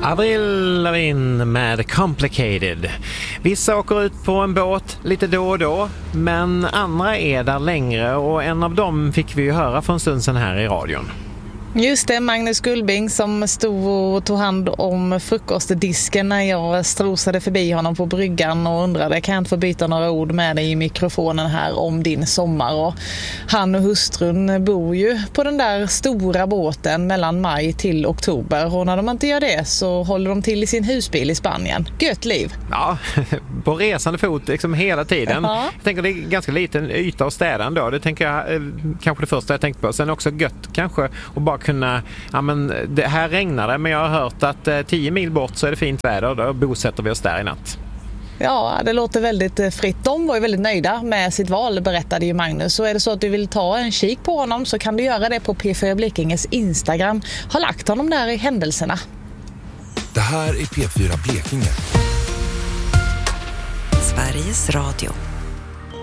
Avril Lavigne med Complicated. Vissa åker ut på en båt lite då och då, men andra är där längre, och en av dem fick vi ju höra för en stund sedan här i radion. Just det, Magnus Gullbing som stod och tog hand om frukostdisken när jag strosade förbi honom på bryggan och undrade, kan jag inte få byta några ord med dig i mikrofonen här om din sommar? Och han och hustrun bor ju på den där stora båten mellan maj till oktober, och när de inte gör det så håller de till i sin husbil i Spanien. Gött liv! Ja, på resande fot liksom hela tiden. Ja. Jag tänker det är ganska liten yta att städa ändå. Det tänker jag kanske det första jag tänkte på. Sen också gött kanske och bara kunna, ja men det här regnar det, men jag har hört att 10 mil bort så är det fint väder och då bosätter vi oss där i natt. Ja, det låter väldigt fritt. De var ju väldigt nöjda med sitt val, berättade ju Magnus. Så är det så att du vill ta en kik på honom så kan du göra det på P4 Blekinges Instagram. Har lagt honom där i händelserna. Det här är P4 Blekinge. Sveriges Radio.